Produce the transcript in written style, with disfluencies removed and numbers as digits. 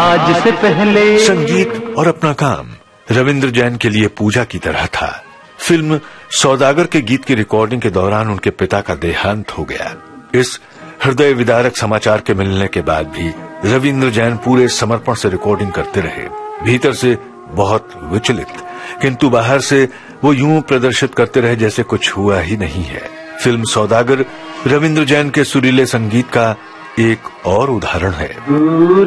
आज से पहले। संगीत और अपना काम रविंद्र जैन के लिए पूजा की तरह था। फिल्म सौदागर के गीत की रिकॉर्डिंग के दौरान उनके पिता का देहांत हो गया। इस हृदय विदारक समाचार के मिलने के बाद भी रविंद्र जैन पूरे समर्पण से रिकॉर्डिंग करते रहे। भीतर से बहुत विचलित, किंतु बाहर से वो यूं प्रदर्शित करते रहे जैसे कुछ हुआ ही नहीं है। फिल्म सौदागर रविंद्र जैन के सुरीले संगीत का एक और उदाहरण है।